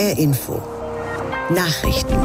HR Info. Nachrichten.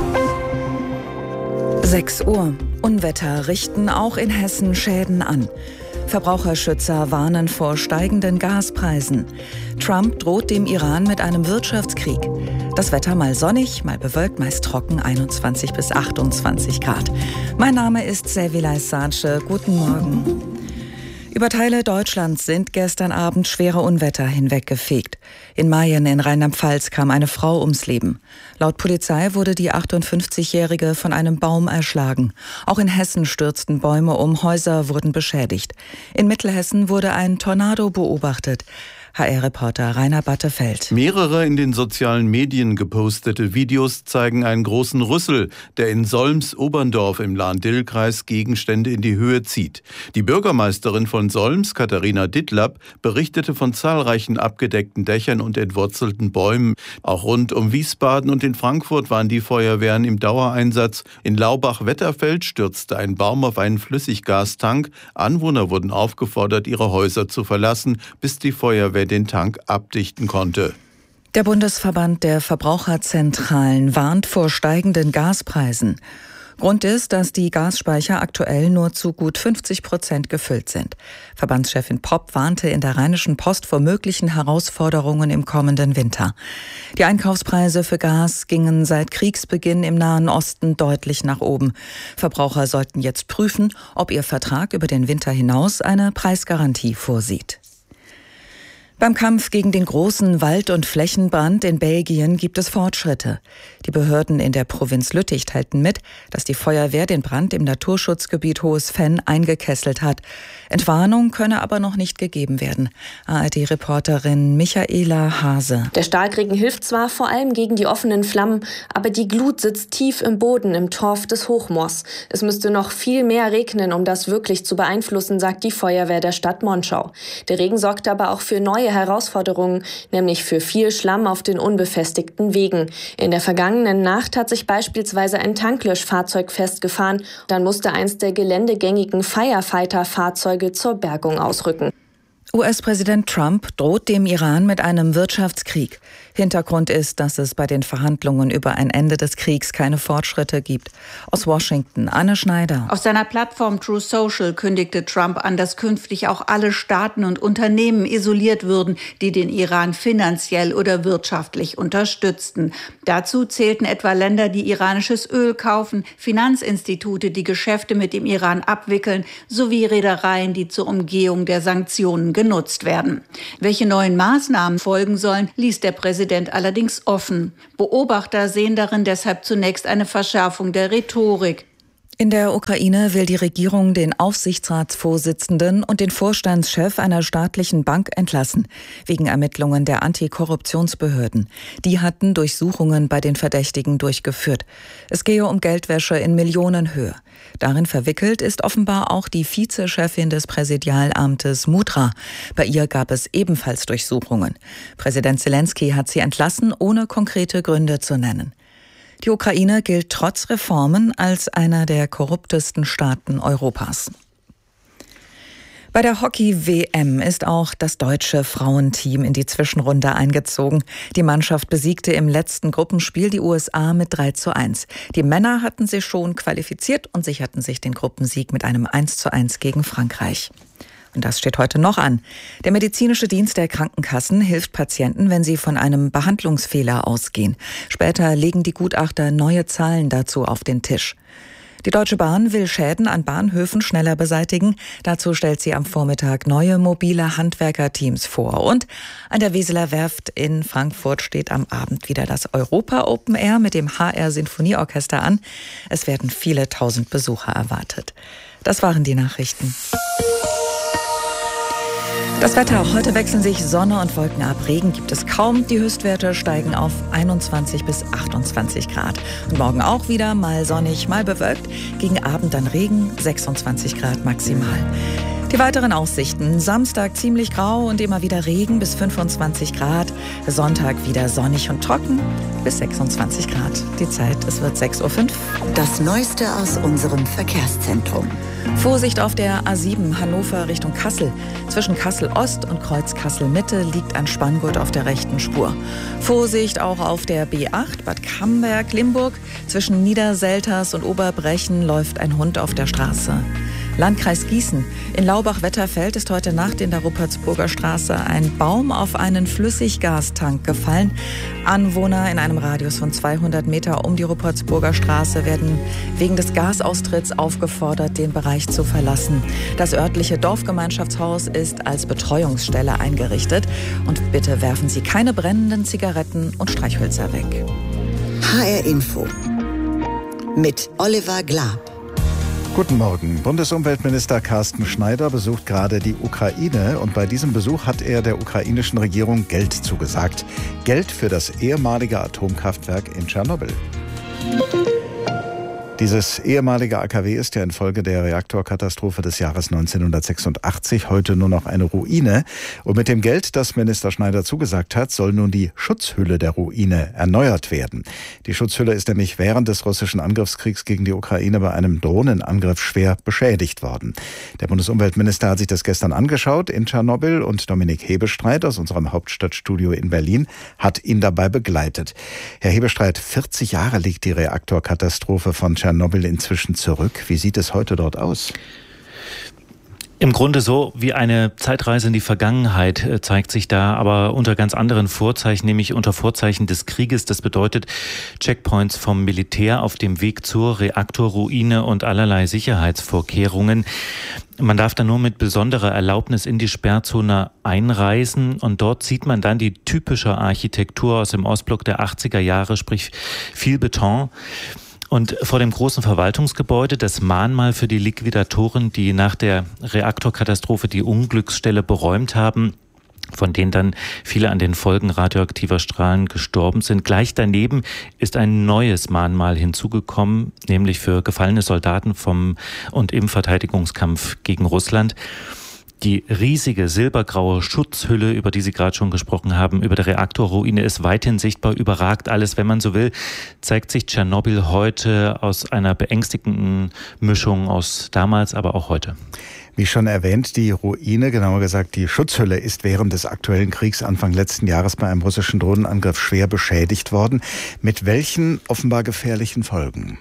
6 Uhr. Unwetter richten auch in Hessen Schäden an. Verbraucherschützer warnen vor steigenden Gaspreisen. Trump droht dem Iran mit einem Wirtschaftskrieg. Das Wetter mal sonnig, mal bewölkt, meist trocken, 21 bis 28 Grad. Mein Name ist Sevilay Sace. Guten Morgen. Über Teile Deutschlands sind gestern Abend schwere Unwetter hinweggefegt. In Mayen in Rheinland-Pfalz kam eine Frau ums Leben. Laut Polizei wurde die 58-Jährige von einem Baum erschlagen. Auch in Hessen stürzten Bäume um, Häuser wurden beschädigt. In Mittelhessen wurde ein Tornado beobachtet. HR-Reporter Rainer Battefeld. Mehrere in den sozialen Medien gepostete Videos zeigen einen großen Rüssel, der in Solms-Oberndorf im Lahn-Dill-Kreis Gegenstände in die Höhe zieht. Die Bürgermeisterin von Solms, Katharina Dittlapp, berichtete von zahlreichen abgedeckten Dächern und entwurzelten Bäumen. Auch rund um Wiesbaden und in Frankfurt waren die Feuerwehren im Dauereinsatz. In Laubach-Wetterfeld stürzte ein Baum auf einen Flüssiggastank. Anwohner wurden aufgefordert, ihre Häuser zu verlassen, bis die Feuerwehr den Tank abdichten konnte. Der Bundesverband der Verbraucherzentralen warnt vor steigenden Gaspreisen. Grund ist, dass die Gasspeicher aktuell nur zu gut 50% gefüllt sind. Verbandschefin Popp warnte in der Rheinischen Post vor möglichen Herausforderungen im kommenden Winter. Die Einkaufspreise für Gas gingen seit Kriegsbeginn im Nahen Osten deutlich nach oben. Verbraucher sollten jetzt prüfen, ob ihr Vertrag über den Winter hinaus eine Preisgarantie vorsieht. Beim Kampf gegen den großen Wald- und Flächenbrand in Belgien gibt es Fortschritte. Die Behörden in der Provinz Lüttich teilten mit, dass die Feuerwehr den Brand im Naturschutzgebiet Hohes Venn eingekesselt hat. Entwarnung könne aber noch nicht gegeben werden. ARD-Reporterin Michaela Hase. Der Starkregen hilft zwar vor allem gegen die offenen Flammen, aber die Glut sitzt tief im Boden im Torf des Hochmoors. Es müsste noch viel mehr regnen, um das wirklich zu beeinflussen, sagt die Feuerwehr der Stadt Monschau. Der Regen sorgt aber auch für neue Herausforderungen, nämlich für viel Schlamm auf den unbefestigten Wegen. In der vergangenen Nacht hat sich beispielsweise ein Tanklöschfahrzeug festgefahren. Dann musste eins der geländegängigen Firefighter-Fahrzeuge zur Bergung ausrücken. US-Präsident Trump droht dem Iran mit einem Wirtschaftskrieg. Hintergrund ist, dass es bei den Verhandlungen über ein Ende des Kriegs keine Fortschritte gibt. Aus Washington, Anne Schneider. Auf seiner Plattform Truth Social kündigte Trump an, dass künftig auch alle Staaten und Unternehmen isoliert würden, die den Iran finanziell oder wirtschaftlich unterstützten. Dazu zählten etwa Länder, die iranisches Öl kaufen, Finanzinstitute, die Geschäfte mit dem Iran abwickeln, sowie Reedereien, die zur Umgehung der Sanktionen genutzt werden. Welche neuen Maßnahmen folgen sollen, ließ der Präsident allerdings offen. Beobachter sehen darin deshalb zunächst eine Verschärfung der Rhetorik. In der Ukraine will die Regierung den Aufsichtsratsvorsitzenden und den Vorstandschef einer staatlichen Bank entlassen, wegen Ermittlungen der Antikorruptionsbehörden. Die hatten Durchsuchungen bei den Verdächtigen durchgeführt. Es gehe um Geldwäsche in Millionenhöhe. Darin verwickelt ist offenbar auch die Vizechefin des Präsidialamtes Mudra. Bei ihr gab es ebenfalls Durchsuchungen. Präsident Zelensky hat sie entlassen, ohne konkrete Gründe zu nennen. Die Ukraine gilt trotz Reformen als einer der korruptesten Staaten Europas. Bei der Hockey-WM ist auch das deutsche Frauenteam in die Zwischenrunde eingezogen. Die Mannschaft besiegte im letzten Gruppenspiel die USA mit 3:1. Die Männer hatten sich schon qualifiziert und sicherten sich den Gruppensieg mit einem 1:1 gegen Frankreich. Und das steht heute noch an. Der medizinische Dienst der Krankenkassen hilft Patienten, wenn sie von einem Behandlungsfehler ausgehen. Später legen die Gutachter neue Zahlen dazu auf den Tisch. Die Deutsche Bahn will Schäden an Bahnhöfen schneller beseitigen. Dazu stellt sie am Vormittag neue mobile Handwerkerteams vor. Und an der Weseler Werft in Frankfurt steht am Abend wieder das Europa Open Air mit dem HR Sinfonieorchester an. Es werden viele tausend Besucher erwartet. Das waren die Nachrichten. Das Wetter. Heute wechseln sich Sonne und Wolken ab. Regen gibt es kaum. Die Höchstwerte steigen auf 21 bis 28 Grad. Und morgen auch wieder mal sonnig, mal bewölkt. Gegen Abend dann Regen, 26 Grad maximal. Die weiteren Aussichten. Samstag ziemlich grau und immer wieder Regen bis 25 Grad. Sonntag wieder sonnig und trocken bis 26 Grad. Die Zeit, es wird 6:05 Uhr. Das Neueste aus unserem Verkehrszentrum. Vorsicht auf der A7 Hannover Richtung Kassel. Zwischen Kassel Ost und Kreuz Kassel Mitte liegt ein Spanngurt auf der rechten Spur. Vorsicht auch auf der B8 Bad Camberg-Limburg. Zwischen Niederselters und Oberbrechen läuft ein Hund auf der Straße. Landkreis Gießen. In Laubach-Wetterfeld ist heute Nacht in der Ruppertsburger Straße ein Baum auf einen Flüssiggastank gefallen. Anwohner in einem Radius von 200 Meter um die Ruppertsburger Straße werden wegen des Gasaustritts aufgefordert, den Bereich zu verlassen. Das örtliche Dorfgemeinschaftshaus ist als Betreuungsstelle eingerichtet. Und bitte werfen Sie keine brennenden Zigaretten und Streichhölzer weg. HR Info mit Oliver Glab. Guten Morgen. Bundesumweltminister Carsten Schneider besucht gerade die Ukraine und bei diesem Besuch hat er der ukrainischen Regierung Geld zugesagt. Geld für das ehemalige Atomkraftwerk in Tschernobyl. Dieses ehemalige AKW ist ja infolge der Reaktorkatastrophe des Jahres 1986 heute nur noch eine Ruine. Und mit dem Geld, das Minister Schneider zugesagt hat, soll nun die Schutzhülle der Ruine erneuert werden. Die Schutzhülle ist nämlich während des russischen Angriffskriegs gegen die Ukraine bei einem Drohnenangriff schwer beschädigt worden. Der Bundesumweltminister hat sich das gestern angeschaut in Tschernobyl und Dominik Hebestreit aus unserem Hauptstadtstudio in Berlin hat ihn dabei begleitet. Herr Hebestreit, 40 Jahre liegt die Reaktorkatastrophe von Tschernobyl inzwischen zurück. Wie sieht es heute dort aus? Im Grunde so wie eine Zeitreise in die Vergangenheit zeigt sich da, aber unter ganz anderen Vorzeichen, nämlich unter Vorzeichen des Krieges. Das bedeutet Checkpoints vom Militär auf dem Weg zur Reaktorruine und allerlei Sicherheitsvorkehrungen. Man darf dann nur mit besonderer Erlaubnis in die Sperrzone einreisen und dort sieht man dann die typische Architektur aus dem Ostblock der 80er Jahre, sprich viel Beton. Und vor dem großen Verwaltungsgebäude das Mahnmal für die Liquidatoren, die nach der Reaktorkatastrophe die Unglücksstelle beräumt haben, von denen dann viele an den Folgen radioaktiver Strahlen gestorben sind. Gleich daneben ist ein neues Mahnmal hinzugekommen, nämlich für gefallene Soldaten vom und im Verteidigungskampf gegen Russland. Die riesige silbergraue Schutzhülle, über die Sie gerade schon gesprochen haben, über der Reaktorruine ist weithin sichtbar, überragt alles, wenn man so will, zeigt sich Tschernobyl heute aus einer beängstigenden Mischung aus damals, aber auch heute. Wie schon erwähnt, die Ruine, genauer gesagt die Schutzhülle, ist während des aktuellen Kriegs Anfang letzten Jahres bei einem russischen Drohnenangriff schwer beschädigt worden. Mit welchen offenbar gefährlichen Folgen?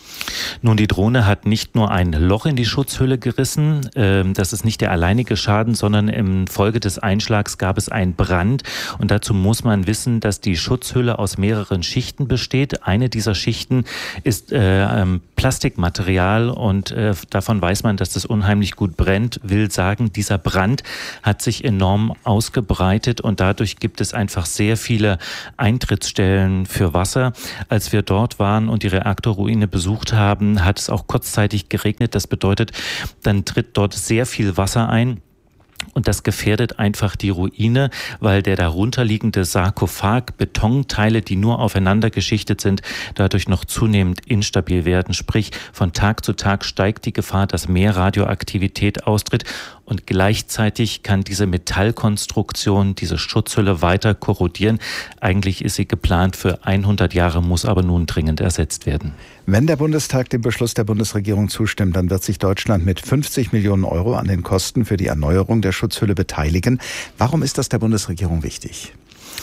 Nun, die Drohne hat nicht nur ein Loch in die Schutzhülle gerissen. Das ist nicht der alleinige Schaden, sondern im Folge des Einschlags gab es einen Brand. Und dazu muss man wissen, dass die Schutzhülle aus mehreren Schichten besteht. Eine dieser Schichten ist Plastikmaterial und davon weiß man, dass das unheimlich gut brennt. Will sagen, dieser Brand hat sich enorm ausgebreitet und dadurch gibt es einfach sehr viele Eintrittsstellen für Wasser. Als wir dort waren und die Reaktorruine besucht haben, hat es auch kurzzeitig geregnet. Das bedeutet, dann tritt dort sehr viel Wasser ein. Und das gefährdet einfach die Ruine, weil der darunterliegende Sarkophag, Betonteile, die nur aufeinander geschichtet sind, dadurch noch zunehmend instabil werden. Sprich, von Tag zu Tag steigt die Gefahr, dass mehr Radioaktivität austritt. Und gleichzeitig kann diese Metallkonstruktion, diese Schutzhülle weiter korrodieren. Eigentlich ist sie geplant für 100 Jahre, muss aber nun dringend ersetzt werden. Wenn der Bundestag dem Beschluss der Bundesregierung zustimmt, dann wird sich Deutschland mit 50 Millionen Euro an den Kosten für die Erneuerung der Schutzhülle beteiligen. Warum ist das der Bundesregierung wichtig?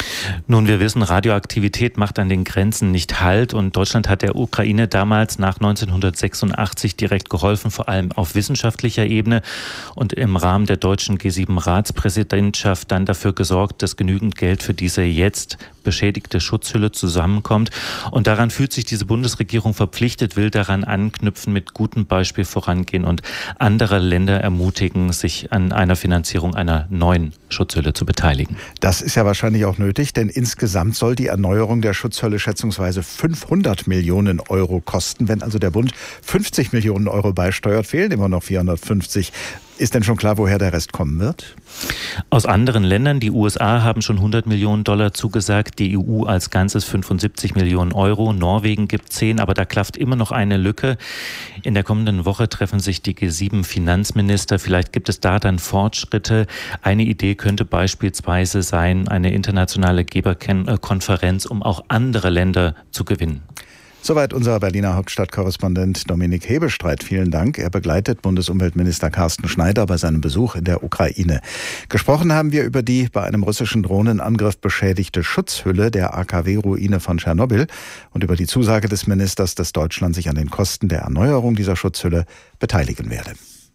Nun, wir wissen, Radioaktivität macht an den Grenzen nicht Halt und Deutschland hat der Ukraine damals nach 1986 direkt geholfen, vor allem auf wissenschaftlicher Ebene und im Rahmen der deutschen G7-Ratspräsidentschaft dann dafür gesorgt, dass genügend Geld für diese jetzt beschädigte Schutzhülle zusammenkommt. Und daran fühlt sich diese Bundesregierung verpflichtet, will daran anknüpfen, mit gutem Beispiel vorangehen und andere Länder ermutigen, sich an einer Finanzierung einer neuen Schutzhülle zu beteiligen. Das ist ja wahrscheinlich auch nötig, denn insgesamt soll die Erneuerung der Schutzhülle schätzungsweise 500 Millionen Euro kosten. Wenn also der Bund 50 Millionen Euro beisteuert, fehlen immer noch 450. Ist denn schon klar, woher der Rest kommen wird? Aus anderen Ländern. Die USA haben schon 100 Millionen Dollar zugesagt, die EU als Ganzes 75 Millionen Euro. Norwegen gibt 10, aber da klafft immer noch eine Lücke. In der kommenden Woche treffen sich die G7-Finanzminister. Vielleicht gibt es da dann Fortschritte. Eine Idee könnte beispielsweise sein, eine internationale Geberkonferenz, um auch andere Länder zu gewinnen. Soweit unser Berliner Hauptstadtkorrespondent Dominik Hebestreit. Vielen Dank. Er begleitet Bundesumweltminister Carsten Schneider bei seinem Besuch in der Ukraine. Gesprochen haben wir über die bei einem russischen Drohnenangriff beschädigte Schutzhülle der AKW-Ruine von Tschernobyl und über die Zusage des Ministers, dass Deutschland sich an den Kosten der Erneuerung dieser Schutzhülle beteiligen werde.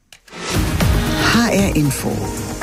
HR Info.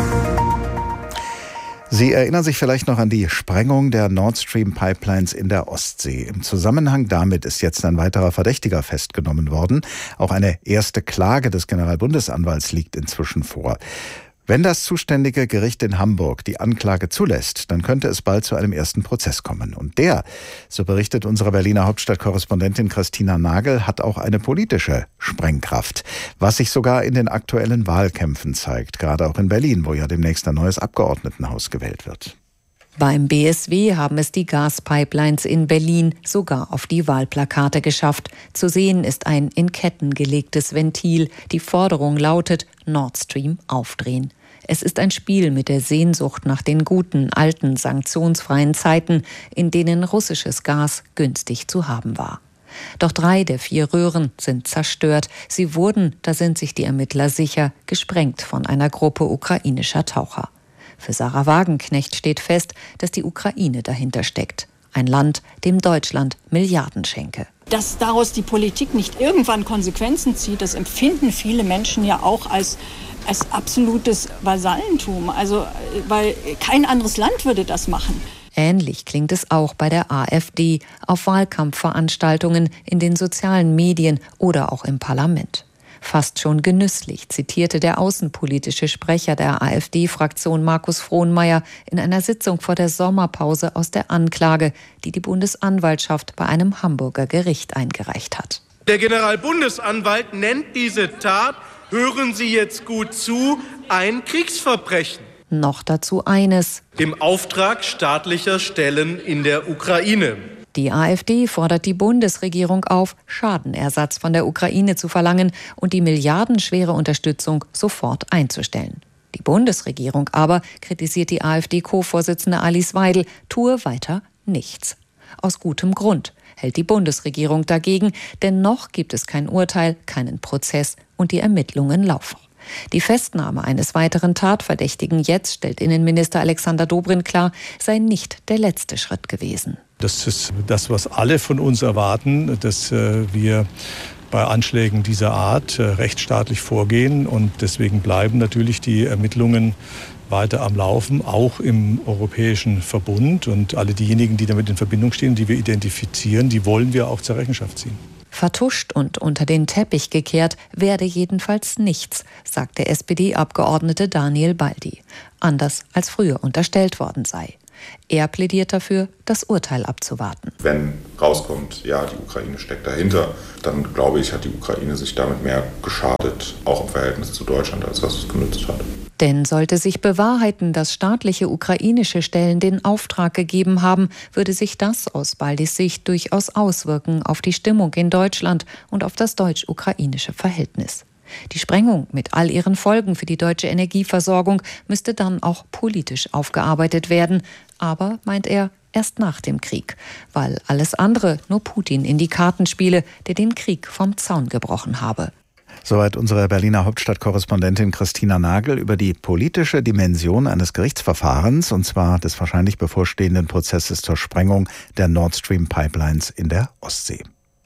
Sie erinnern sich vielleicht noch an die Sprengung der Nord Stream Pipelines in der Ostsee. Im Zusammenhang damit ist jetzt ein weiterer Verdächtiger festgenommen worden. Auch eine erste Klage des Generalbundesanwalts liegt inzwischen vor. Wenn das zuständige Gericht in Hamburg die Anklage zulässt, dann könnte es bald zu einem ersten Prozess kommen. Und der, so berichtet unsere Berliner Hauptstadtkorrespondentin Christina Nagel, hat auch eine politische Sprengkraft, was sich sogar in den aktuellen Wahlkämpfen zeigt, gerade auch in Berlin, wo ja demnächst ein neues Abgeordnetenhaus gewählt wird. Beim BSW haben es die Gaspipelines in Berlin sogar auf die Wahlplakate geschafft. Zu sehen ist ein in Ketten gelegtes Ventil. Die Forderung lautet: Nord Stream aufdrehen. Es ist ein Spiel mit der Sehnsucht nach den guten, alten, sanktionsfreien Zeiten, in denen russisches Gas günstig zu haben war. Doch 3 der 4 Röhren sind zerstört. Sie wurden, da sind sich die Ermittler sicher, gesprengt von einer Gruppe ukrainischer Taucher. Für Sarah Wagenknecht steht fest, dass die Ukraine dahinter steckt. Ein Land, dem Deutschland Milliarden schenke. Dass daraus die Politik nicht irgendwann Konsequenzen zieht, das empfinden viele Menschen ja auch als absolutes Vasallentum. Also, weil kein anderes Land würde das machen. Ähnlich klingt es auch bei der AfD auf Wahlkampfveranstaltungen, in den sozialen Medien oder auch im Parlament. Fast schon genüsslich zitierte der außenpolitische Sprecher der AfD-Fraktion Markus Frohnmayer in einer Sitzung vor der Sommerpause aus der Anklage, die die Bundesanwaltschaft bei einem Hamburger Gericht eingereicht hat. Der Generalbundesanwalt nennt diese Tat, hören Sie jetzt gut zu, ein Kriegsverbrechen. Noch dazu eines: Im Auftrag staatlicher Stellen in der Ukraine. Die AfD fordert die Bundesregierung auf, Schadenersatz von der Ukraine zu verlangen und die milliardenschwere Unterstützung sofort einzustellen. Die Bundesregierung aber, kritisiert die AfD-Co-Vorsitzende Alice Weidel, tue weiter nichts. Aus gutem Grund hält die Bundesregierung dagegen, denn noch gibt es kein Urteil, keinen Prozess und die Ermittlungen laufen. Die Festnahme eines weiteren Tatverdächtigen jetzt, stellt Innenminister Alexander Dobrindt klar, sei nicht der letzte Schritt gewesen. Das ist das, was alle von uns erwarten, dass wir bei Anschlägen dieser Art rechtsstaatlich vorgehen. Und deswegen bleiben natürlich die Ermittlungen weiter am Laufen, auch im Europäischen Verbund. Und alle diejenigen, die damit in Verbindung stehen, die wir identifizieren, die wollen wir auch zur Rechenschaft ziehen. Vertuscht und unter den Teppich gekehrt werde jedenfalls nichts, sagt der SPD-Abgeordnete Daniel Baldi. Anders als früher unterstellt worden sei. Er plädiert dafür, das Urteil abzuwarten. Wenn rauskommt, ja, die Ukraine steckt dahinter, dann glaube ich, hat die Ukraine sich damit mehr geschadet, auch im Verhältnis zu Deutschland, als dass es genützt hat. Denn sollte sich bewahrheiten, dass staatliche ukrainische Stellen den Auftrag gegeben haben, würde sich das aus Baldis Sicht durchaus auswirken auf die Stimmung in Deutschland und auf das deutsch-ukrainische Verhältnis. Die Sprengung mit all ihren Folgen für die deutsche Energieversorgung müsste dann auch politisch aufgearbeitet werden. Aber, meint er, erst nach dem Krieg, weil alles andere nur Putin in die Karten spiele, der den Krieg vom Zaun gebrochen habe. Soweit unsere Berliner Hauptstadtkorrespondentin Christina Nagel über die politische Dimension eines Gerichtsverfahrens, und zwar des wahrscheinlich bevorstehenden Prozesses zur Sprengung der Nord Stream Pipelines in der Ostsee.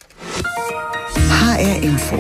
HR Info.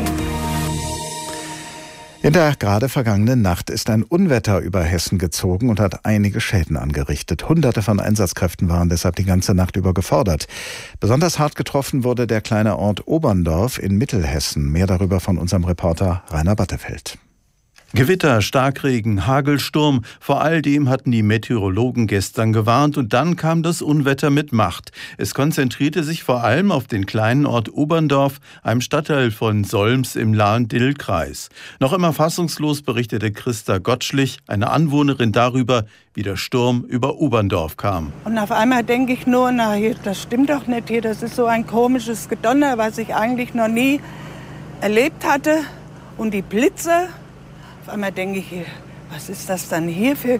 In der gerade vergangenen Nacht ist ein Unwetter über Hessen gezogen und hat einige Schäden angerichtet. Hunderte von Einsatzkräften waren deshalb die ganze Nacht über gefordert. Besonders hart getroffen wurde der kleine Ort Oberndorf in Mittelhessen. Mehr darüber von unserem Reporter Rainer Battefeld. Gewitter, Starkregen, Hagelsturm, vor all dem hatten die Meteorologen gestern gewarnt und dann kam das Unwetter mit Macht. Es konzentrierte sich vor allem auf den kleinen Ort Oberndorf, einem Stadtteil von Solms im Lahn-Dill-Kreis. Noch immer fassungslos berichtete Christa Gottschlich, eine Anwohnerin, darüber, wie der Sturm über Oberndorf kam. Und auf einmal denke ich nur, na, hier, das stimmt doch nicht hier, das ist so ein komisches Gedonner, was ich eigentlich noch nie erlebt hatte. Und die Blitze. Auf einmal denke ich, was ist das dann hier für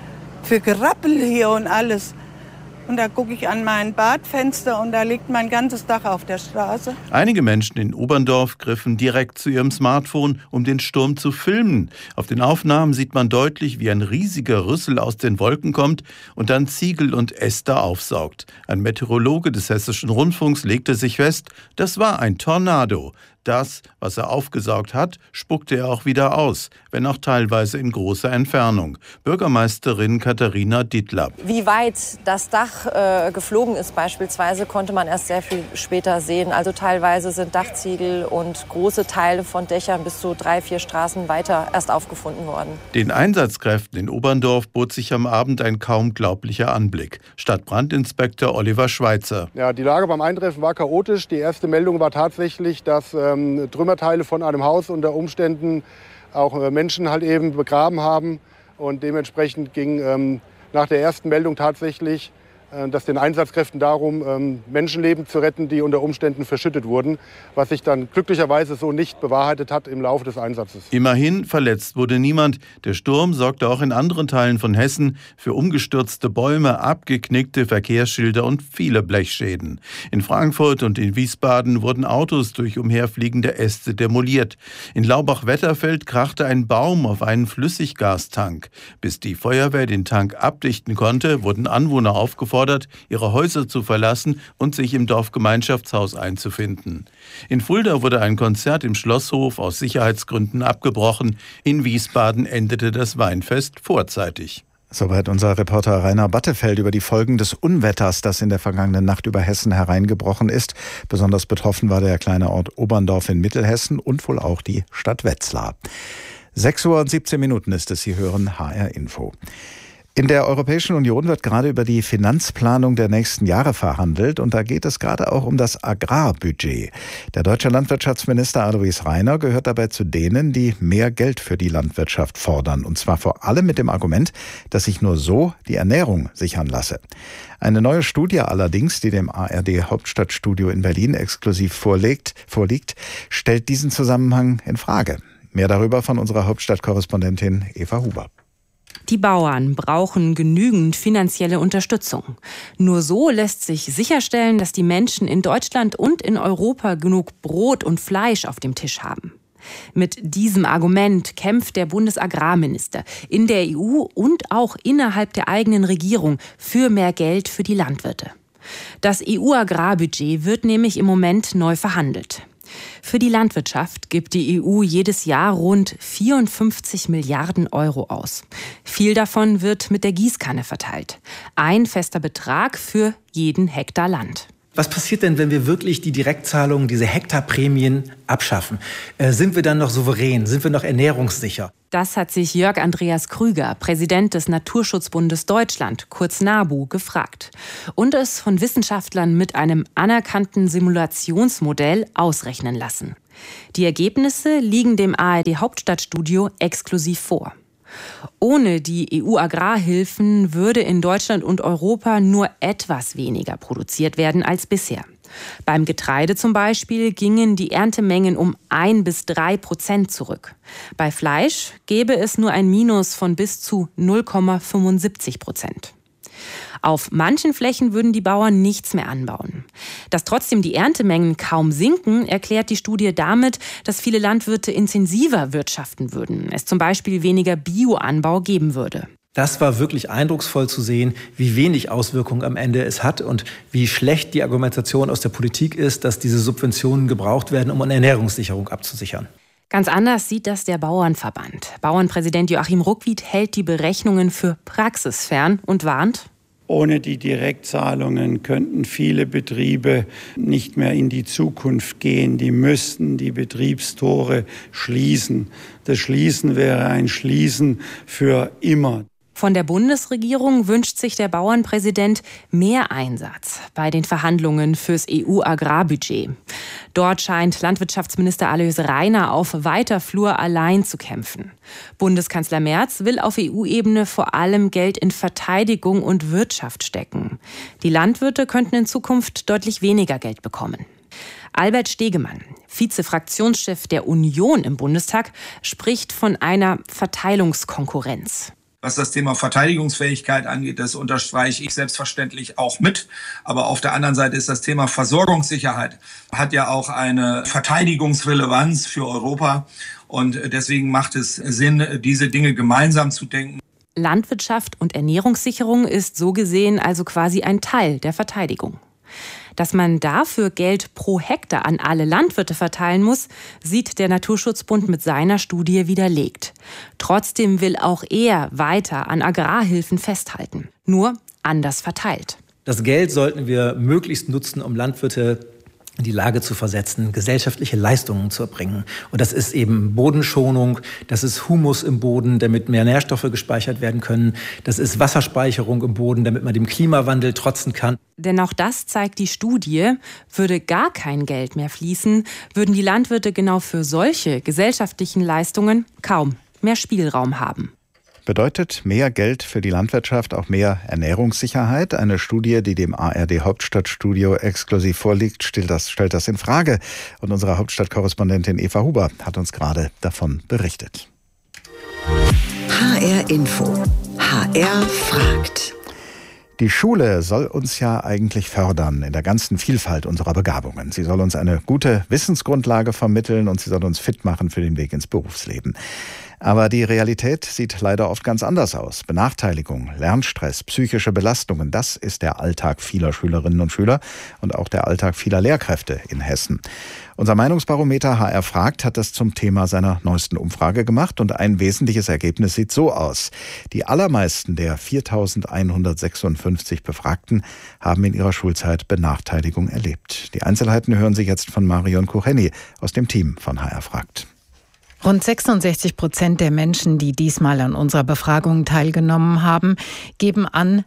Gerappel hier und alles. Und da gucke ich an mein Badfenster und da liegt mein ganzes Dach auf der Straße. Einige Menschen in Oberndorf griffen direkt zu ihrem Smartphone, um den Sturm zu filmen. Auf den Aufnahmen sieht man deutlich, wie ein riesiger Rüssel aus den Wolken kommt und dann Ziegel und Äste aufsaugt. Ein Meteorologe des Hessischen Rundfunks legte sich fest, das war ein Tornado. Das, was er aufgesaugt hat, spuckte er auch wieder aus, wenn auch teilweise in großer Entfernung. Bürgermeisterin Katharina Dittlapp. Wie weit das Dach geflogen ist beispielsweise, konnte man erst sehr viel später sehen. Also teilweise sind Dachziegel und große Teile von Dächern bis zu 3-4 Straßen weiter erst aufgefunden worden. Den Einsatzkräften in Oberndorf bot sich am Abend ein kaum glaublicher Anblick. Stadtbrandinspektor Oliver Schweitzer. Ja, die Lage beim Eintreffen war chaotisch. Die erste Meldung war tatsächlich, dass Trümmerteile von einem Haus unter Umständen auch Menschen halt eben begraben haben. Und dementsprechend ging nach der ersten Meldung tatsächlich dass den Einsatzkräften darum, Menschenleben zu retten, die unter Umständen verschüttet wurden, was sich dann glücklicherweise so nicht bewahrheitet hat im Laufe des Einsatzes. Immerhin verletzt wurde niemand. Der Sturm sorgte auch in anderen Teilen von Hessen für umgestürzte Bäume, abgeknickte Verkehrsschilder und viele Blechschäden. In Frankfurt und in Wiesbaden wurden Autos durch umherfliegende Äste demoliert. In Laubach-Wetterfeld krachte ein Baum auf einen Flüssiggastank. Bis die Feuerwehr den Tank abdichten konnte, wurden Anwohner aufgefordert, ihre Häuser zu verlassen und sich im Dorfgemeinschaftshaus einzufinden. In Fulda wurde ein Konzert im Schlosshof aus Sicherheitsgründen abgebrochen. In Wiesbaden endete das Weinfest vorzeitig. Soweit unser Reporter Rainer Battefeld über die Folgen des Unwetters, das in der vergangenen Nacht über Hessen hereingebrochen ist. Besonders betroffen war der kleine Ort Oberndorf in Mittelhessen und wohl auch die Stadt Wetzlar. 6:17 Uhr ist es, Sie hören HR Info. In der Europäischen Union wird gerade über die Finanzplanung der nächsten Jahre verhandelt und da geht es gerade auch um das Agrarbudget. Der deutsche Landwirtschaftsminister Alois Rainer gehört dabei zu denen, die mehr Geld für die Landwirtschaft fordern. Und zwar vor allem mit dem Argument, dass sich nur so die Ernährung sichern lasse. Eine neue Studie allerdings, die dem ARD Hauptstadtstudio in Berlin exklusiv vorliegt, stellt diesen Zusammenhang in Frage. Mehr darüber von unserer Hauptstadtkorrespondentin Eva Huber. Die Bauern brauchen genügend finanzielle Unterstützung. Nur so lässt sich sicherstellen, dass die Menschen in Deutschland und in Europa genug Brot und Fleisch auf dem Tisch haben. Mit diesem Argument kämpft der Bundesagrarminister in der EU und auch innerhalb der eigenen Regierung für mehr Geld für die Landwirte. Das EU-Agrarbudget wird nämlich im Moment neu verhandelt. Für die Landwirtschaft gibt die EU jedes Jahr rund 54 Milliarden Euro aus. Viel davon wird mit der Gießkanne verteilt. Ein fester Betrag für jeden Hektar Land. Was passiert denn, wenn wir wirklich die Direktzahlungen, diese Hektarprämien abschaffen? Sind wir dann noch souverän? Sind wir noch ernährungssicher? Das hat sich Jörg Andreas Krüger, Präsident des Naturschutzbundes Deutschland, kurz NABU, gefragt und es von Wissenschaftlern mit einem anerkannten Simulationsmodell ausrechnen lassen. Die Ergebnisse liegen dem ARD Hauptstadtstudio exklusiv vor. Ohne die EU-Agrarhilfen würde in Deutschland und Europa nur etwas weniger produziert werden als bisher. Beim Getreide zum Beispiel gingen die Erntemengen um 1-3% zurück. Bei Fleisch gäbe es nur ein Minus von bis zu 0,75%. Auf manchen Flächen würden die Bauern nichts mehr anbauen. Dass trotzdem die Erntemengen kaum sinken, erklärt die Studie damit, dass viele Landwirte intensiver wirtschaften würden, es zum Beispiel weniger Bioanbau geben würde. Das war wirklich eindrucksvoll zu sehen, wie wenig Auswirkungen am Ende es hat und wie schlecht die Argumentation aus der Politik ist, dass diese Subventionen gebraucht werden, um eine Ernährungssicherung abzusichern. Ganz anders sieht das der Bauernverband. Bauernpräsident Joachim Ruckwied hält die Berechnungen für praxisfern und warnt: Ohne die Direktzahlungen könnten viele Betriebe nicht mehr in die Zukunft gehen. Die müssten die Betriebstore schließen. Das Schließen wäre ein Schließen für immer. Von der Bundesregierung wünscht sich der Bauernpräsident mehr Einsatz bei den Verhandlungen fürs EU-Agrarbudget. Dort scheint Landwirtschaftsminister Alois Rainer auf weiter Flur allein zu kämpfen. Bundeskanzler Merz will auf EU-Ebene vor allem Geld in Verteidigung und Wirtschaft stecken. Die Landwirte könnten in Zukunft deutlich weniger Geld bekommen. Albert Stegemann, Vize-Fraktionschef der Union im Bundestag, spricht von einer Verteilungskonkurrenz. Was das Thema Verteidigungsfähigkeit angeht, das unterstreiche ich selbstverständlich auch mit. Aber auf der anderen Seite ist das Thema Versorgungssicherheit, hat ja auch eine Verteidigungsrelevanz für Europa. Und deswegen macht es Sinn, diese Dinge gemeinsam zu denken. Landwirtschaft und Ernährungssicherung ist so gesehen also quasi ein Teil der Verteidigung. Dass man dafür Geld pro Hektar an alle Landwirte verteilen muss, sieht der Naturschutzbund mit seiner Studie widerlegt. Trotzdem will auch er weiter an Agrarhilfen festhalten, nur anders verteilt. Das Geld sollten wir möglichst nutzen, um Landwirte in die Lage zu versetzen, gesellschaftliche Leistungen zu erbringen. Und das ist eben Bodenschonung, das ist Humus im Boden, damit mehr Nährstoffe gespeichert werden können. Das ist Wasserspeicherung im Boden, damit man dem Klimawandel trotzen kann. Denn auch das zeigt die Studie, würde gar kein Geld mehr fließen, würden die Landwirte genau für solche gesellschaftlichen Leistungen kaum mehr Spielraum haben. Bedeutet mehr Geld für die Landwirtschaft auch mehr Ernährungssicherheit? Eine Studie, die dem ARD Hauptstadtstudio exklusiv vorliegt, stellt das in Frage. Und unsere Hauptstadtkorrespondentin Eva Huber hat uns gerade davon berichtet. HR Info. HR fragt. Die Schule soll uns ja eigentlich fördern in der ganzen Vielfalt unserer Begabungen. Sie soll uns eine gute Wissensgrundlage vermitteln und sie soll uns fit machen für den Weg ins Berufsleben. Aber die Realität sieht leider oft ganz anders aus. Benachteiligung, Lernstress, psychische Belastungen, das ist der Alltag vieler Schülerinnen und Schüler und auch der Alltag vieler Lehrkräfte in Hessen. Unser Meinungsbarometer HR fragt hat das zum Thema seiner neuesten Umfrage gemacht und ein wesentliches Ergebnis sieht so aus. Die allermeisten der 4.156 Befragten haben in ihrer Schulzeit Benachteiligung erlebt. Die Einzelheiten hören Sie jetzt von Marion Kucheni aus dem Team von HR fragt. Rund 66% der Menschen, die diesmal an unserer Befragung teilgenommen haben, geben an,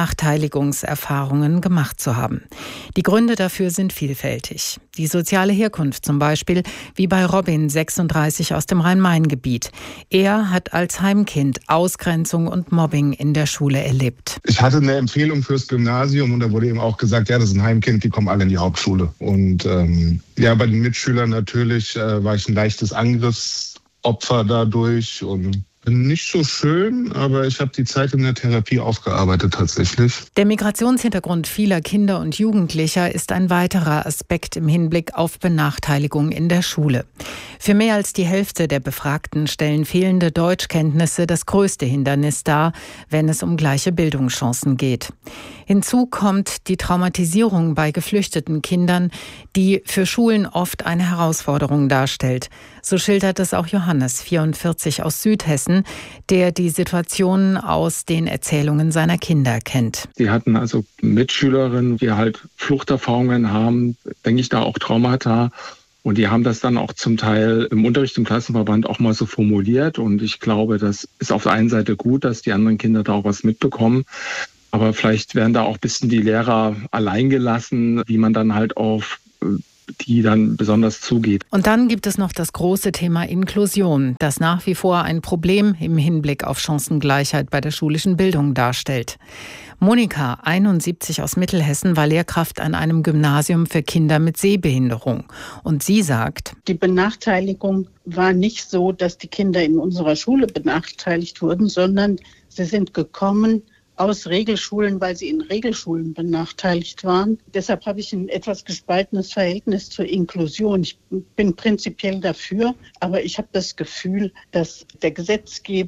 Benachteiligungserfahrungen gemacht zu haben. Die Gründe dafür sind vielfältig. Die soziale Herkunft zum Beispiel, wie bei Robin, 36 aus dem Rhein-Main-Gebiet. Er hat als Heimkind Ausgrenzung und Mobbing in der Schule erlebt. Ich hatte eine Empfehlung fürs Gymnasium und da wurde eben auch gesagt, ja, das ist ein Heimkind, die kommen alle in die Hauptschule. Und ja, bei den Mitschülern natürlich war ich ein leichtes Angriffsopfer dadurch und nicht so schön, aber ich habe die Zeit in der Therapie aufgearbeitet tatsächlich. Der Migrationshintergrund vieler Kinder und Jugendlicher ist ein weiterer Aspekt im Hinblick auf Benachteiligung in der Schule. Für mehr als die Hälfte der Befragten stellen fehlende Deutschkenntnisse das größte Hindernis dar, wenn es um gleiche Bildungschancen geht. Hinzu kommt die Traumatisierung bei geflüchteten Kindern, die für Schulen oft eine Herausforderung darstellt. So schildert es auch Johannes, 44 aus Südhessen, der die Situation aus den Erzählungen seiner Kinder kennt. Die hatten also Mitschülerinnen, die halt Fluchterfahrungen haben, denke ich, da auch Traumata. Und die haben das dann auch zum Teil im Unterricht im Klassenverband auch mal so formuliert. Und ich glaube, das ist auf der einen Seite gut, dass die anderen Kinder da auch was mitbekommen. Aber vielleicht werden da auch ein bisschen die Lehrer allein gelassen, wie man dann halt auf die dann besonders zugeht. Und dann gibt es noch das große Thema Inklusion, das nach wie vor ein Problem im Hinblick auf Chancengleichheit bei der schulischen Bildung darstellt. Monika, 71 aus Mittelhessen, war Lehrkraft an einem Gymnasium für Kinder mit Sehbehinderung. Und sie sagt: Die Benachteiligung war nicht so, dass die Kinder in unserer Schule benachteiligt wurden, sondern sie sind gekommen aus Regelschulen, weil sie in Regelschulen benachteiligt waren. Deshalb habe ich ein etwas gespaltenes Verhältnis zur Inklusion. Ich bin prinzipiell dafür, aber ich habe das Gefühl, dass der Gesetzgeber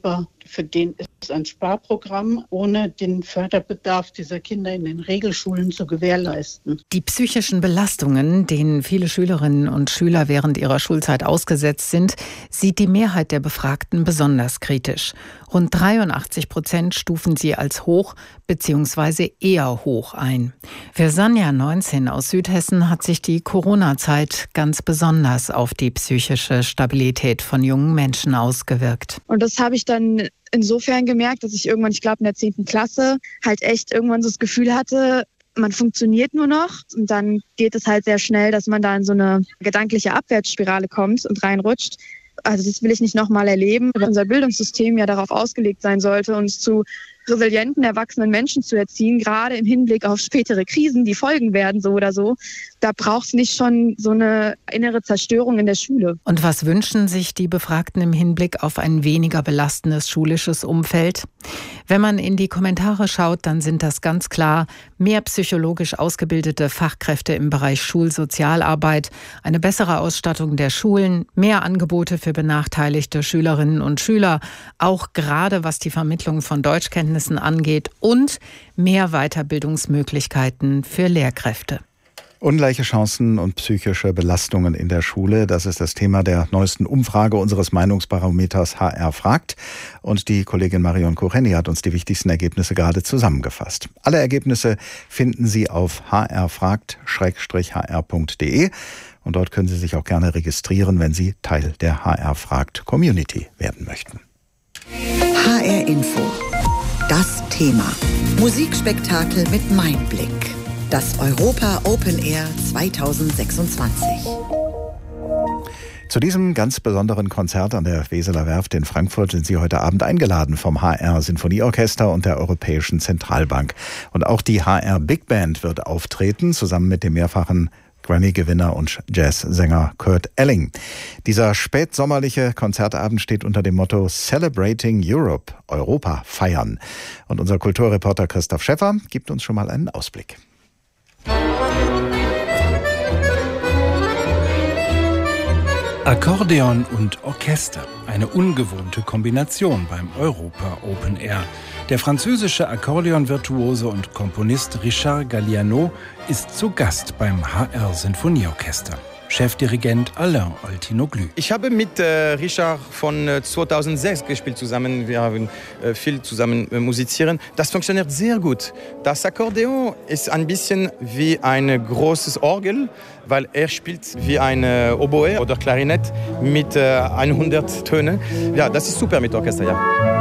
für den ist ein Sparprogramm, ohne den Förderbedarf dieser Kinder in den Regelschulen zu gewährleisten. Die psychischen Belastungen, denen viele Schülerinnen und Schüler während ihrer Schulzeit ausgesetzt sind, sieht die Mehrheit der Befragten besonders kritisch. Rund 83% stufen sie als hoch bzw. eher hoch ein. Für Sanja, 19, aus Südhessen hat sich die Corona-Zeit ganz besonders auf die psychische Stabilität von jungen Menschen ausgewirkt. Und das habe ich dann insofern gemerkt, dass ich irgendwann, ich glaube in der 10. Klasse, halt echt irgendwann so das Gefühl hatte, man funktioniert nur noch und dann geht es halt sehr schnell, dass man da in so eine gedankliche Abwärtsspirale kommt und reinrutscht. Also das will ich nicht nochmal erleben, weil unser Bildungssystem ja darauf ausgelegt sein sollte, uns zu resilienten, erwachsenen Menschen zu erziehen, gerade im Hinblick auf spätere Krisen, die folgen werden, so oder so. Da braucht es nicht schon so eine innere Zerstörung in der Schule. Und was wünschen sich die Befragten im Hinblick auf ein weniger belastendes schulisches Umfeld? Wenn man in die Kommentare schaut, dann sind das ganz klar mehr psychologisch ausgebildete Fachkräfte im Bereich Schulsozialarbeit, eine bessere Ausstattung der Schulen, mehr Angebote für benachteiligte Schülerinnen und Schüler, auch gerade was die Vermittlung von Deutschkenntnissen angeht und mehr Weiterbildungsmöglichkeiten für Lehrkräfte. Ungleiche Chancen und psychische Belastungen in der Schule, das ist das Thema der neuesten Umfrage unseres Meinungsbarometers HR fragt. Und die Kollegin Marion Kocheni hat uns die wichtigsten Ergebnisse gerade zusammengefasst. Alle Ergebnisse finden Sie auf hrfragt-hr.de und dort können Sie sich auch gerne registrieren, wenn Sie Teil der HR fragt Community werden möchten. HR Info. Das Thema. Musikspektakel mit Mindblick. Das Europa Open Air 2026. Zu diesem ganz besonderen Konzert an der Weseler Werft in Frankfurt sind Sie heute Abend eingeladen vom HR Sinfonieorchester und der Europäischen Zentralbank. Und auch die HR Big Band wird auftreten, zusammen mit dem mehrfachen Grammy-Gewinner und Jazzsänger Kurt Elling. Dieser spätsommerliche Konzertabend steht unter dem Motto Celebrating Europe, Europa feiern. Und unser Kulturreporter Christoph Schäffer gibt uns schon mal einen Ausblick. Akkordeon und Orchester. Eine ungewohnte Kombination beim Europa Open Air. Der französische Akkordeon-Virtuose und Komponist Richard Galliano ist zu Gast beim HR Sinfonieorchester. Chefdirigent Alain Altinoglu. Ich habe mit Richard von 2006 gespielt zusammen. Wir haben viel zusammen musizieren. Das funktioniert sehr gut. Das Akkordeon ist ein bisschen wie ein großes Orgel, weil er spielt wie eine Oboe oder Klarinett mit 100 Tönen. Ja, das ist super mit Orchester, ja.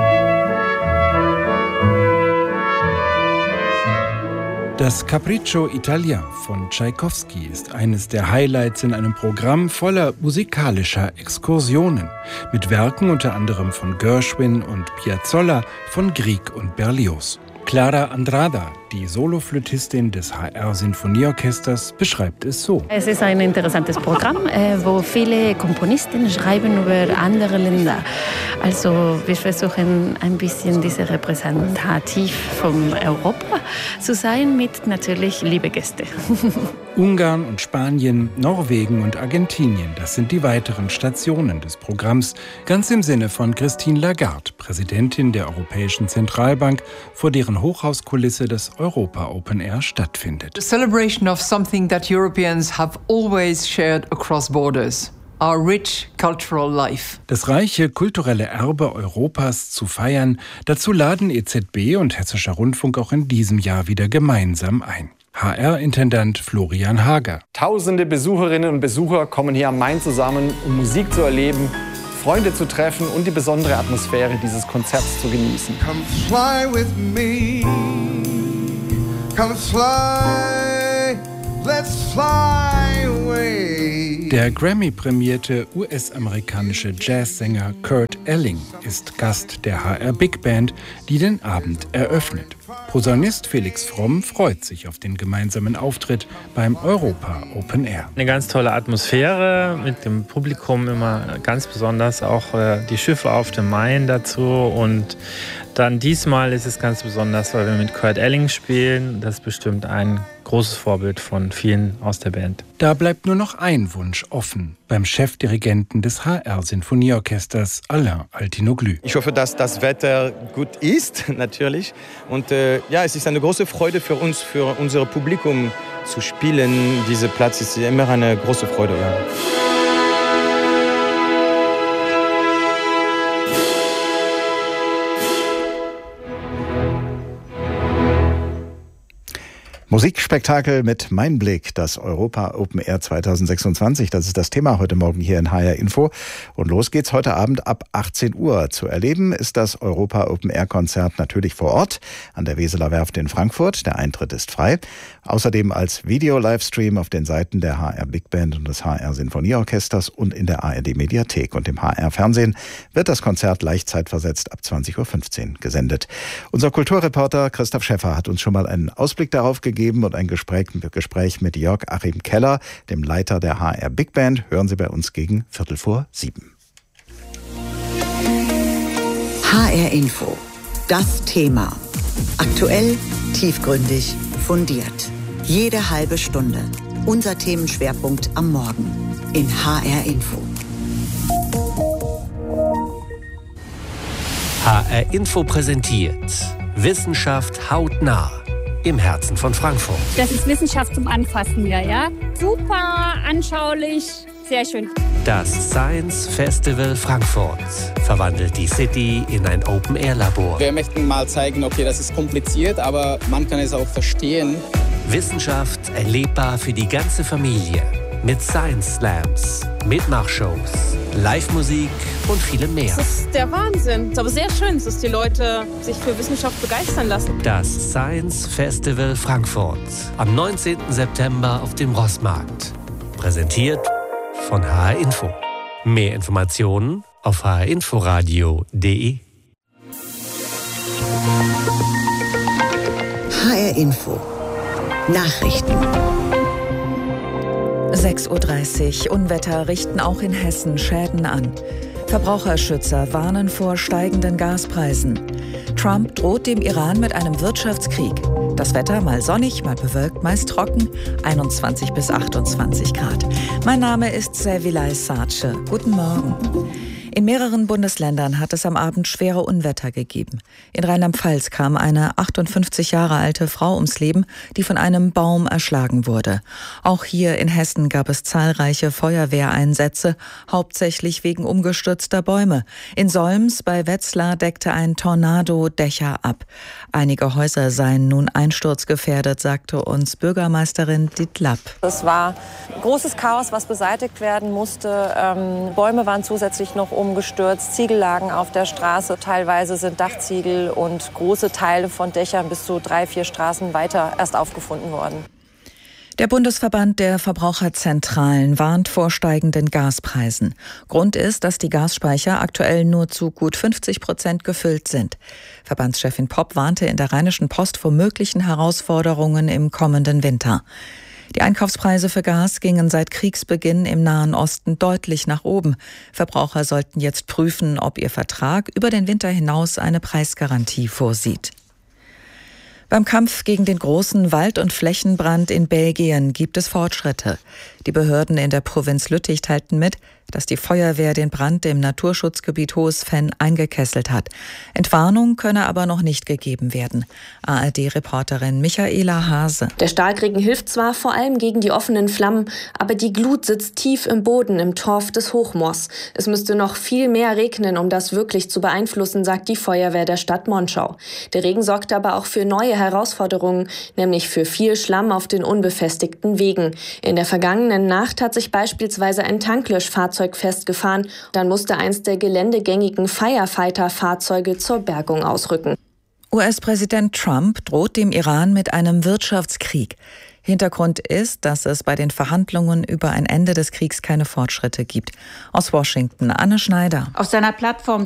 Das Capriccio Italien von Tschaikowski ist eines der Highlights in einem Programm voller musikalischer Exkursionen. Mit Werken unter anderem von Gershwin und Piazzolla, von Grieg und Berlioz. Clara Andrada, die Soloflötistin des HR Sinfonieorchesters, beschreibt es so. Es ist ein interessantes Programm, wo viele Komponisten schreiben über andere Länder. Also wir versuchen ein bisschen diese repräsentativ von Europa zu sein, mit natürlich liebe Gäste. Ungarn und Spanien, Norwegen und Argentinien, das sind die weiteren Stationen des Programms, ganz im Sinne von Christine Lagarde, Präsidentin der Europäischen Zentralbank, vor deren Hochhauskulisse das Europa Open Air stattfindet. The celebration of something that Europeans have always shared across borders. Our rich cultural life. Das reiche kulturelle Erbe Europas zu feiern, dazu laden EZB und Hessischer Rundfunk auch in diesem Jahr wieder gemeinsam ein. HR-Intendant Florian Hager. Tausende Besucherinnen und Besucher kommen hier am Main zusammen, um Musik zu erleben, Freunde zu treffen und die besondere Atmosphäre dieses Konzerts zu genießen. Come fly with me. Come fly. Let's fly away. Der Grammy-prämierte US-amerikanische Jazzsänger Kurt Elling ist Gast der HR Big Band, die den Abend eröffnet. Posaunist Felix Fromm freut sich auf den gemeinsamen Auftritt beim Europa Open Air. Eine ganz tolle Atmosphäre mit dem Publikum, immer ganz besonders auch die Schiffe auf dem Main dazu. Und dann diesmal ist es ganz besonders, weil wir mit Kurt Elling spielen. Das ist bestimmt ein großes Vorbild von vielen aus der Band. Da bleibt nur noch ein Wunsch offen beim Chefdirigenten des HR-Sinfonieorchesters Alain Altinoglu. Ich hoffe, dass das Wetter gut ist, natürlich. Und es ist eine große Freude für uns, für unser Publikum zu spielen. Dieser Platz ist immer eine große Freude. Ja. Musikspektakel mit Mein Blick, das Europa Open Air 2026. Das ist das Thema heute Morgen hier in HR Info. Und los geht's heute Abend ab 18 Uhr. Zu erleben ist das Europa Open Air Konzert natürlich vor Ort an der Weseler Werft in Frankfurt. Der Eintritt ist frei. Außerdem als Video-Livestream auf den Seiten der HR Big Band und des HR Sinfonieorchesters und in der ARD Mediathek. Und im HR Fernsehen wird das Konzert leicht zeitversetzt ab 20.15 Uhr gesendet. Unser Kulturreporter Christoph Schäffer hat uns schon mal einen Ausblick darauf gegeben und ein Gespräch mit Jörg Achim Keller, dem Leiter der HR Big Band, hören Sie bei uns gegen 6:45. HR Info. Das Thema. Aktuell, tiefgründig, fundiert. Jede halbe Stunde. Unser Themenschwerpunkt am Morgen in HR Info. HR Info präsentiert Wissenschaft hautnah im Herzen von Frankfurt. Das ist Wissenschaft zum Anfassen hier, ja? Super anschaulich, sehr schön. Das Science Festival Frankfurt verwandelt die City in ein Open-Air-Labor. Wir möchten mal zeigen, okay, das ist kompliziert, aber man kann es auch verstehen. Wissenschaft erlebbar für die ganze Familie. Mit Science Slams, Mitmachshows, Live-Musik und vielem mehr. Das ist der Wahnsinn. Es ist aber sehr schön, dass die Leute sich für Wissenschaft begeistern lassen. Das Science Festival Frankfurt. Am 19. September auf dem Rossmarkt. Präsentiert von HR Info. Mehr Informationen auf hrinforadio.de. HR Info. Nachrichten. 6:30 Uhr. Unwetter richten auch in Hessen Schäden an. Verbraucherschützer warnen vor steigenden Gaspreisen. Trump droht dem Iran mit einem Wirtschaftskrieg. Das Wetter mal sonnig, mal bewölkt, meist trocken, 21 bis 28 Grad. Mein Name ist Sevilay Sace. Guten Morgen. In mehreren Bundesländern hat es am Abend schwere Unwetter gegeben. In Rheinland-Pfalz kam eine 58 Jahre alte Frau ums Leben, die von einem Baum erschlagen wurde. Auch hier in Hessen gab es zahlreiche Feuerwehreinsätze, hauptsächlich wegen umgestürzter Bäume. In Solms bei Wetzlar deckte ein Tornado Dächer ab. Einige Häuser seien nun einsturzgefährdet, sagte uns Bürgermeisterin Dietlapp. Es war großes Chaos, was beseitigt werden musste. Bäume waren zusätzlich noch umgestürzt, Ziegel lagen auf der Straße. Teilweise sind Dachziegel und große Teile von Dächern bis zu 3-4 Straßen weiter erst aufgefunden worden. Der Bundesverband der Verbraucherzentralen warnt vor steigenden Gaspreisen. Grund ist, dass die Gasspeicher aktuell nur zu gut 50% gefüllt sind. Verbandschefin Popp warnte in der Rheinischen Post vor möglichen Herausforderungen im kommenden Winter. Die Einkaufspreise für Gas gingen seit Kriegsbeginn im Nahen Osten deutlich nach oben. Verbraucher sollten jetzt prüfen, ob ihr Vertrag über den Winter hinaus eine Preisgarantie vorsieht. Beim Kampf gegen den großen Wald- und Flächenbrand in Belgien gibt es Fortschritte. Die Behörden in der Provinz Lüttich teilten mit, dass die Feuerwehr den Brand im Naturschutzgebiet Hohes Venn eingekesselt hat. Entwarnung könne aber noch nicht gegeben werden. ARD-Reporterin Michaela Hase. Der Starkregen hilft zwar vor allem gegen die offenen Flammen, aber die Glut sitzt tief im Boden im Torf des Hochmoors. Es müsste noch viel mehr regnen, um das wirklich zu beeinflussen, sagt die Feuerwehr der Stadt Monschau. Der Regen sorgt aber auch für neue Herausforderungen, nämlich für viel Schlamm auf den unbefestigten Wegen. In der vergangenen Nacht hat sich beispielsweise ein Tanklöschfahrzeug festgefahren. Dann musste eins der geländegängigen Firefighter-Fahrzeuge zur Bergung ausrücken. US-Präsident Trump droht dem Iran mit einem Wirtschaftskrieg. Hintergrund ist, dass es bei den Verhandlungen über ein Ende des Kriegs keine Fortschritte gibt. Aus Washington, Anne Schneider. Auf seiner Plattform